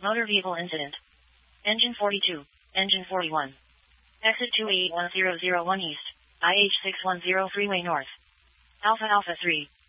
Motor vehicle incident. Engine 42. Engine 41. Exit 281001 East. IH 610 Freeway North. Alpha Alpha 3.